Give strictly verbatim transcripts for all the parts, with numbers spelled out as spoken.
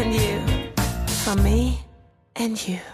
and you. For me and you.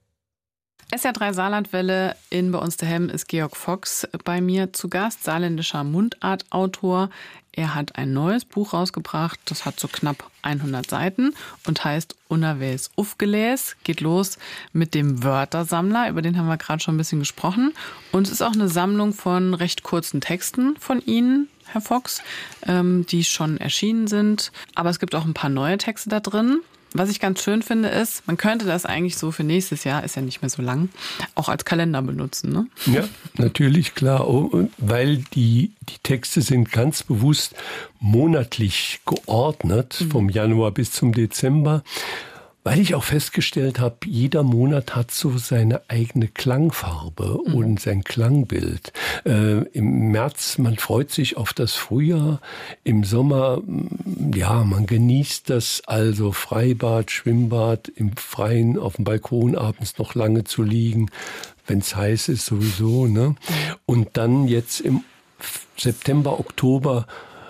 S R drei Saarlandwelle in Bei uns daheim ist Georg Fox bei mir zu Gast, saarländischer Mundartautor. Er hat ein neues Buch rausgebracht, das hat so knapp hundert Seiten und heißt Unerwäs Ufgeläs. Geht los mit dem Wörtersammler, über den haben wir gerade schon ein bisschen gesprochen. Und es ist auch eine Sammlung von recht kurzen Texten von Ihnen, Herr Fox, ähm, die schon erschienen sind. Aber es gibt auch ein paar neue Texte da drin. Was ich ganz schön finde, ist, man könnte das eigentlich so für nächstes Jahr, ist ja nicht mehr so lang, auch als Kalender benutzen, ne? Ja, natürlich, klar. Weil die, die Texte sind ganz bewusst monatlich geordnet, mhm. vom Januar bis zum Dezember. Weil ich auch festgestellt habe, jeder Monat hat so seine eigene Klangfarbe mhm. und sein Klangbild. Äh, im März, man freut sich auf das Frühjahr. Im Sommer, ja, man genießt das, also Freibad, Schwimmbad, im Freien, auf dem Balkon abends noch lange zu liegen, wenn es heiß ist sowieso, ne? Mhm. Und dann jetzt im September, Oktober,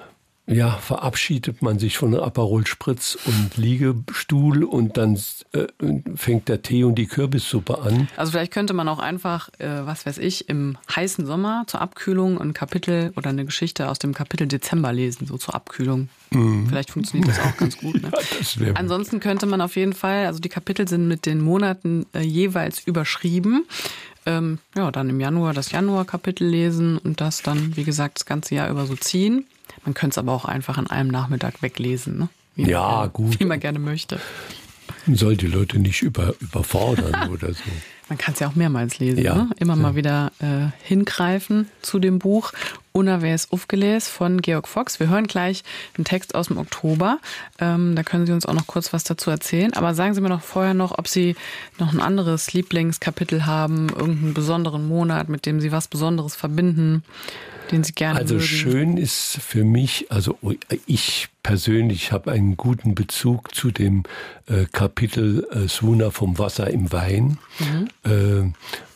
ja, verabschiedet man sich von Aperol Spritz und Liegestuhl und dann äh, fängt der Tee und die Kürbissuppe an. Also vielleicht könnte man auch einfach, äh, was weiß ich, im heißen Sommer zur Abkühlung ein Kapitel oder eine Geschichte aus dem Kapitel Dezember lesen, so zur Abkühlung. Mhm. Vielleicht funktioniert das auch ganz gut. Ne? Ja, das wär... Ansonsten könnte man auf jeden Fall, also die Kapitel sind mit den Monaten äh, jeweils überschrieben. Ähm, ja, dann im Januar das Januar-Kapitel lesen und das dann, wie gesagt, das ganze Jahr über so ziehen. Man könnte es aber auch einfach an einem Nachmittag weglesen, ne? Wie ja, man, gut. Wie man gerne möchte. Man soll die Leute nicht über, überfordern oder so. Man kann es ja auch mehrmals lesen, ja. ne? Immer ja. mal wieder äh, hingreifen zu dem Buch Unerwäs Ufgeläs von Georg Fox. Wir hören gleich einen Text aus dem Oktober. Ähm, da können Sie uns auch noch kurz was dazu erzählen. Aber sagen Sie mir doch vorher noch, ob Sie noch ein anderes Lieblingskapitel haben, irgendeinen besonderen Monat, mit dem Sie was Besonderes verbinden, den Sie gerne Also mögen. Schön ist für mich, also ich persönlich habe einen guten Bezug zu dem äh, Kapitel äh, Suna vom Wasser im Wein, mhm. äh,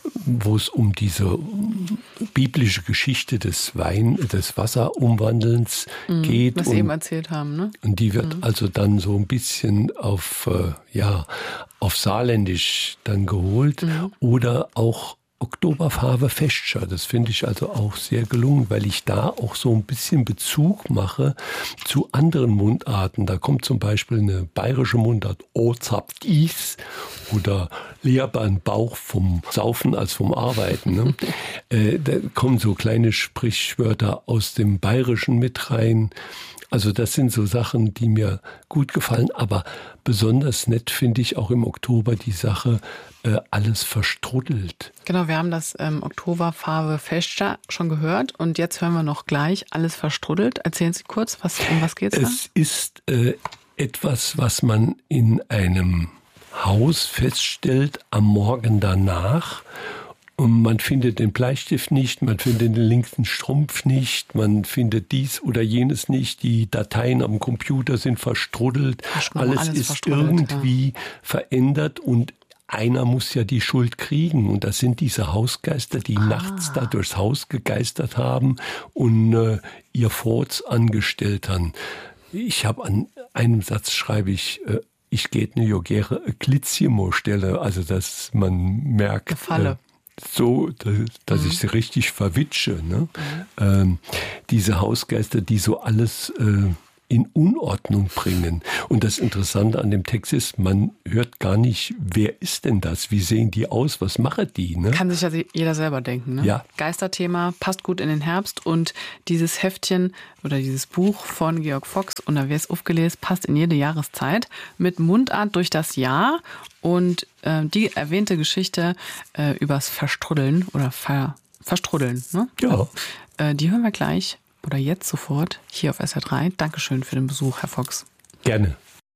wo es um diese biblische Geschichte des Wein, des Wasserumwandelns mhm, geht. Was und, Sie eben erzählt haben, ne? Und die wird mhm. also dann so ein bisschen auf, äh, ja, auf Saarländisch dann geholt mhm. oder auch Oktoberfarbe Festscher, das finde ich also auch sehr gelungen, weil ich da auch so ein bisschen Bezug mache zu anderen Mundarten. Da kommt zum Beispiel eine bayerische Mundart, O zapt is oder Leerbahn Bauch vom Saufen als vom Arbeiten. Ne? äh, da kommen so kleine Sprichwörter aus dem Bayerischen mit rein. Also das sind so Sachen, die mir gut gefallen. Aber besonders nett finde ich auch im Oktober die Sache, äh, alles verstruddelt. Genau, wir haben das ähm, Oktoberfarbe Festscher schon gehört. Und jetzt hören wir noch gleich alles verstruddelt. Erzählen Sie kurz, was, um was geht es da? Es ist äh, etwas, was man in einem Haus feststellt am Morgen danach. Und man findet den Bleistift nicht, man findet den linken Strumpf nicht, man findet dies oder jenes nicht. Die Dateien am Computer sind verstruddelt. Alles, alles ist verstruddelt, irgendwie ja. verändert und einer muss ja die Schuld kriegen. Und das sind diese Hausgeister, die ah. nachts da durchs Haus gegeistert haben und äh, ihr Furz angestellt haben. Ich habe an einem Satz schreibe ich, äh, ich geht ne Jogere Glitzimo stelle, also dass man merkt. Gefalle. Äh, So, dass mhm. ich sie richtig verwitsche. Ne? Mhm. Ähm, diese Hausgeister, die so alles äh, in Unordnung bringen. Und das Interessante an dem Text ist, man hört gar nicht, wer ist denn das? Wie sehen die aus? Was machen die? Ne? Kann sich ja jeder selber denken. Ne? Ja. Geisterthema, passt gut in den Herbst. Und dieses Heftchen oder dieses Buch von Georg Fox, Unerwäs Ufgeläs, passt in jede Jahreszeit mit Mundart durch das Jahr. Und äh, die erwähnte Geschichte äh, übers Verstruddeln oder Ver, Verstruddeln, ne? Ja. Äh, die hören wir gleich oder jetzt sofort hier auf S R drei. Dankeschön für den Besuch, Herr Fox. Gerne.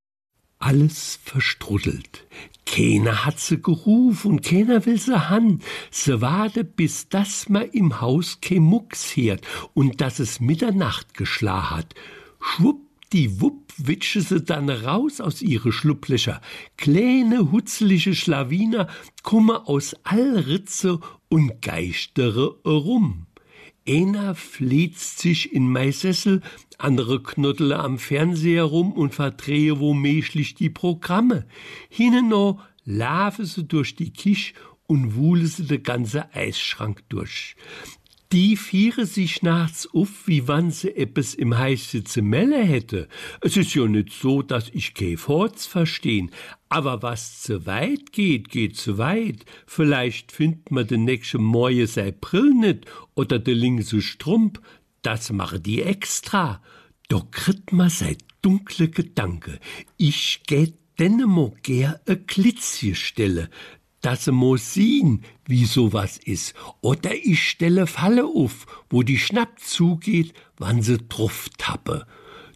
Alles verstruddelt. Keiner hat sie gerufen und keiner will sie han. Se warte, bis das ma im Haus ke Mucks hört und dass es Mitternacht geschlagen hat. Schwuppdiwupp witsche sie dann raus aus ihre Schlupplöcher. Kleine, hutzelige Schlawiner kumme aus all Ritze und geistere rum. Einer flitzt sich in mei Sessel, andere knottele am Fernseher rum und verdrehe womöglich die Programme. Hinnen noch laufen sie durch die Kisch und wuhle sie den ganzen Eisschrank durch. Die fiere sich nachts auf, wie wann sie etwas im Heiße zu melle hätte. Es ist ja nicht so, dass ich kein Forts verstehen, aber was zu weit geht, geht zu weit. Vielleicht findet man den nächsten Morgen sei Brill nicht oder der linke Strump, das mache die extra. Doch kriegt man sei dunkle Gedanke. Ich geh denne mo gär e Klitzje stelle, dass sie mo sehen, wie sowas ist. Oder ich stelle Falle auf, wo die Schnapp zugeht, wann sie drauf tappe.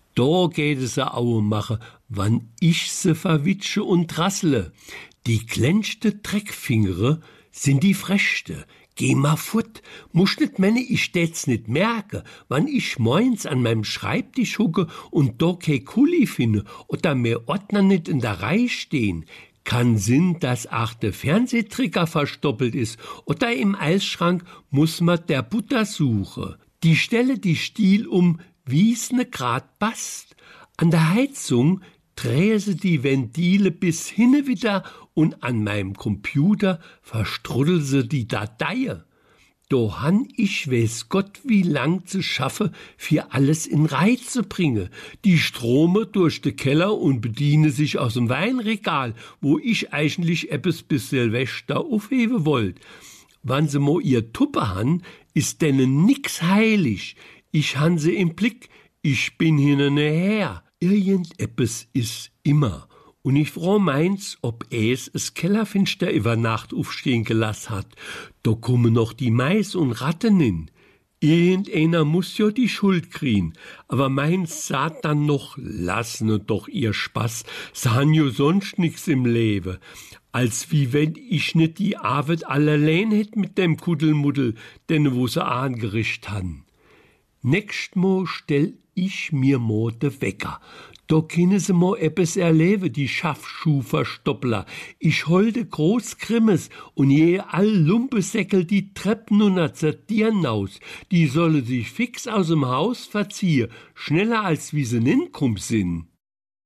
Da geht es a Aue mache, wann ich se verwitsche und rassle. Die glänzte Dreckfingere sind die frechte. Geh ma fort, musch nit menne, ich stät's nit merke, wann ich moins an meinem Schreibtisch hucke und do kei Kuli finde oder mehr Ordner nit in der Reihe stehen. Kann Sinn, dass auch der Fernsehtrigger verstoppelt ist oder im Eisschrank muss man der Butter suche. Die stelle die Stiel um, wie's ne grad passt. An der Heizung drehe sie die Ventile bis hinne wieder und an meinem Computer verstruddel sie die Datei. Do han ich weiß Gott wie lang zu schaffe, für alles in Reiz zu bringe. Die Strome durch de Keller und bediene sich aus dem Weinregal, wo ich eigentlich etwas bis Silvester aufhebe wollt. Wann sie mo ihr Tuppe han, ist denen nix heilig. Ich han sie im Blick, ich bin hinneher. Irgendetwas ist immer. Und ich frau meins, ob es es Kellerfinster über Nacht aufstehen gelassen hat. Da kommen noch die Mais und Ratten in. Irgendeiner muss ja die Schuld kriegen. Aber meins sagt dann noch, lassen doch ihr Spaß, sahen jo sonst nix im Leben. Als wie wenn ich nicht die Arbeit allein hätt mit dem Kuddelmuddel, denn wo sie angerichtet han. Nächst Mo stell ich mir mo de Wecker. Da können sie mo ebbes erleben, die Schaffschuhverstoppler. Ich holde groß Grimmes und je all Lumpesäckel die Treppen und zertieren aus. Die solle sich fix aus dem Haus verziehen, schneller als wie sie ninkum sind.